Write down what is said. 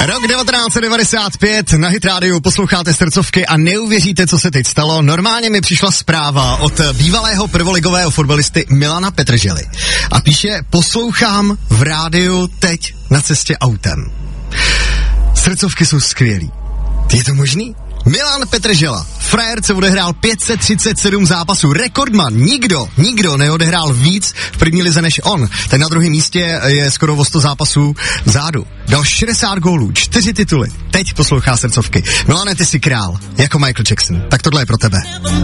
Rok 1995 na Hit Radio posloucháte srdcovky a neuvěříte, co se teď stalo. Normálně mi přišla zpráva od bývalého prvoligového fotbalisty Milana Petržely. A píše, poslouchám v rádiu teď na cestě autem. Srdcovky jsou skvělý. Je to možný? Milan Petržela, frajerce odehrál 537 zápasů, rekordman, nikdo neodehrál víc v první lize než on. Ten na druhém místě je skoro o 100 zápasů vzadu. Dal 60 gólů, 4 tituly. Teď poslouchá srdcovky. Milane, ty jsi král, jako Michael Jackson. Tak tohle je pro tebe.